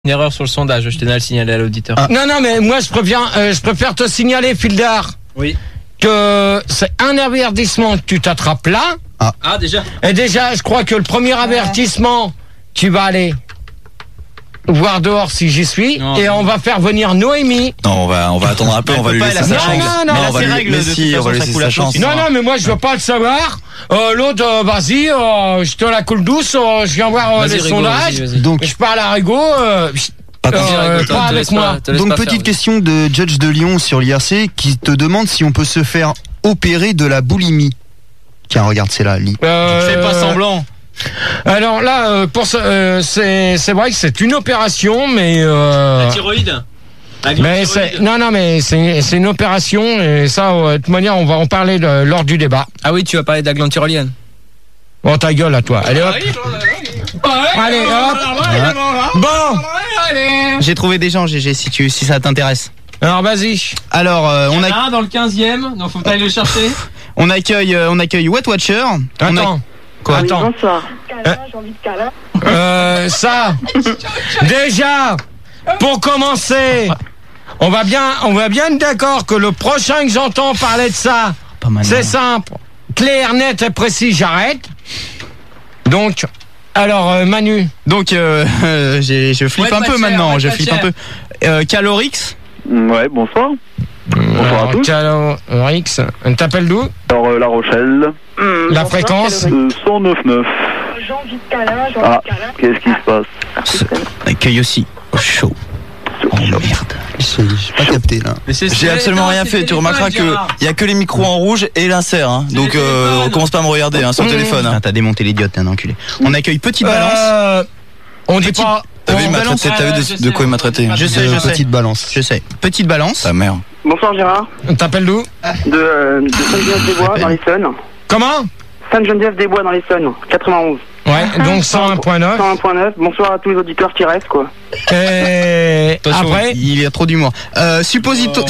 Une erreur sur le sondage, je tenais à le signaler à l'auditeur. Ah. Non, mais moi je préfère te signaler, Fildar, que c'est un avertissement que tu t'attrapes là. Ah, déjà. Et déjà, je crois que le premier avertissement, tu vas aller voir dehors si j'y suis, non, et on va faire venir Noémie. Non, on va attendre un peu, on va lui laisser sa chance. Non, on va lui laisser sa chance. Non, mais moi je veux pas le savoir. L'autre, vas-y, je te la coule douce, je viens voir les sondages. Donc je parle à Rigaud. Pas avec moi. Donc petite question de Judge de Lyon sur l'IRC qui te demande si on peut se faire opérer de la boulimie. Tiens, regarde, c'est là, lit. Fais pas semblant. Alors là, c'est vrai que c'est une opération, mais la thyroïde. Mais c'est une opération, et ça, de toute manière, on va en parler lors du débat. Ah oui, tu vas parler de la glande tyrolienne. Bon, ta gueule à toi. Allez hop. Allez hop. Bon. J'ai trouvé des gens, GG, si ça t'intéresse. Alors vas-y. Alors on a un dans le 15e, donc faut aller le chercher. On accueille Wet Watcher. Attends. Quoi? Attends. Bonsoir. J'ai envie de câlin. Ça. Déjà, pour commencer, on va bien être d'accord que le prochain que j'entends parler de ça, c'est simple, clair, net et précis, j'arrête. Donc, alors Manu. Donc je flippe un peu maintenant, je flippe un peu. Calorix. Ouais, bonsoir. Bonsoir à tous. Calorix, on t'appelle d'où? Alors La Rochelle. La fréquence 109.9. J'ai envie de câlin, j'ai envie de câlin. Qu'est-ce qui se passe? Accueille aussi au chaud. Oh merde. J'ai pas capté là. J'ai absolument rien fait. Tu remarqueras qu'il y a que les micros en rouge et l'insert. Hein. Donc commence pas à me regarder sur le téléphone. Hein. T'as démonté l'idiote, t'es un enculé. On accueille Petite Balance. On dit pas. T'as vu de quoi il m'a traité? Je sais. Petite Balance. Je sais. Petite Balance. Ta mère. Bonsoir Gérard. On t'appelle d'où? De Sainte-Geneviève-des-Bois dans l'Essonne. Comment? Sainte-Geneviève-des-Bois dans l'Essonne, 91. Ouais, donc 101.9. 101.9. Bonsoir à tous les auditeurs qui restent, quoi. Et après, il y a trop d'humour. Suppositoire.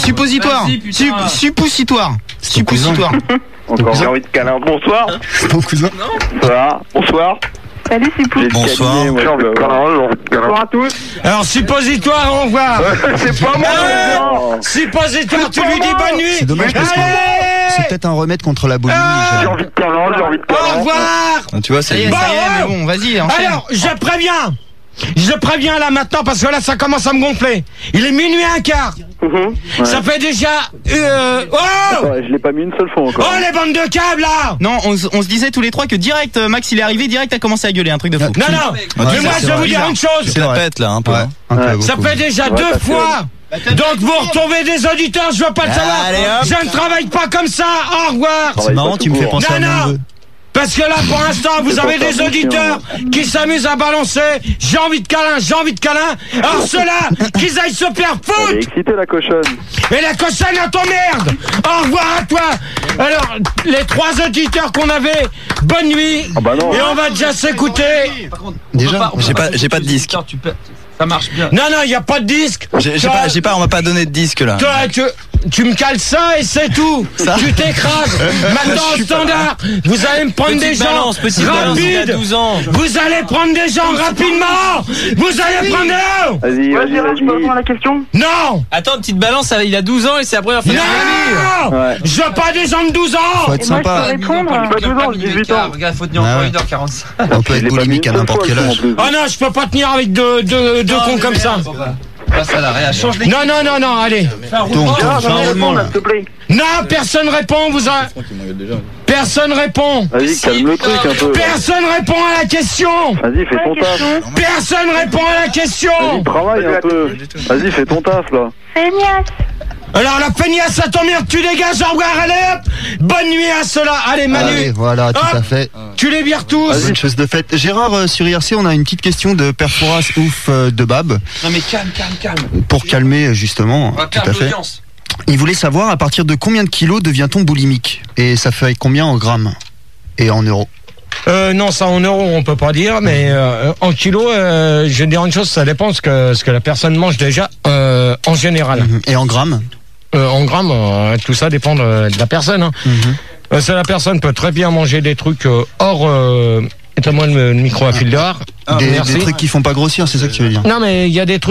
Suppositoire. Suppositoire. Encore j'ai envie de câlin. Bonsoir. Ton cousin. Bonsoir. Salut, c'est Pou. Bonsoir. Bonsoir à tous. alors suppositoire, au revoir. C'est pas moi. Suppositoire, tu lui dis bonne nuit. C'est dommage parce que c'est peut-être un remède contre la boulimie. J'ai envie de câlin, Au revoir. Tu vois, Ça y est, mais bon, vas-y, enchaîne. Alors, je préviens là maintenant parce que là ça commence à me gonfler. Il est minuit un quart. Ça fait déjà je l'ai pas mis une seule fois encore. Oh les bandes de câbles là. Non, on se disait tous les trois que direct, Max il est arrivé, direct a commencé à gueuler, un truc de fou. Non, mais moi je vais vous dire une chose. C'est la pète là un peu. Ça fait déjà deux fois. Donc vous retrouvez des auditeurs, je veux pas le savoir. Je ne travaille pas comme ça. Au revoir. C'est marrant, tu me fais penser à mon neveu. Parce que là, pour l'instant, vous avez des auditeurs qui s'amusent à balancer. J'ai envie de câlin. Alors ceux-là, qu'ils aillent se faire Elle est foutre. excitée la cochonne. Et la cochonne à ton merde. Au revoir à toi. Alors, les trois auditeurs qu'on avait, bonne nuit. Ah bah non. Et on va déjà s'écouter. Déjà, J'ai pas de disque. Ça marche bien. Non, il n'y a pas de disque. On m'a pas donné de disque là. Toi, tu me cales ça et c'est tout. Tu t'écrases. Maintenant au standard, vous allez me prendre des gens rapides. Vous allez prendre des gens rapidement. Vous allez prendre des gens. Vas-y, Gérard, je peux répondre à la question? Non. Attends, petite balance, il a 12 ans et c'est la première fois. Non. Je veux pas des gens de 12 ans. faut être Et moi, je sympa. peux répondre? Pas 12 ans, 18 ans. Regarde, faut tenir encore 1h45. On peut être boulimique à n'importe quel âge. Oh non, je peux pas tenir avec deux cons comme ça. Passe à l'arrêt, change les. Non, allez. Gérard, j'aimerais répondre, là, s'il te plaît. Non, personne répond, Personne répond. Vas-y, calme le truc un peu. Personne répond à la question. Vas-y, fais ton taf. Personne répond à la question. Vas-y, travaille un peu. Vas-y, fais ton taf là. Feignasse. Alors la feignasse à ton merde, tu dégages, au revoir, allez hop. Bonne nuit à ceux-là. Allez Manu. Allez, voilà, tout à fait. Tu les vires tous. Bonne chose de faite. Gérard, sur IRC, on a une petite question de Perforas Ouf de Bab. Non mais calme. Pour calmer, justement. On va Tout perdre à fait. l'audience. Il voulait savoir à partir de combien de kilos devient-on boulimique? Et ça fait combien en grammes? Et en euros? Non, ça en euros on peut pas dire, mais en kilos, je vais dire une chose, ça dépend ce que la personne mange déjà en général. Et en grammes? En grammes, tout ça dépend de la personne. Hein. La personne peut très bien manger des trucs hors Mettez-moi le micro à fil d'or. Des trucs qui font pas grossir, c'est ça que tu veux dire? Non, mais il y a des trucs.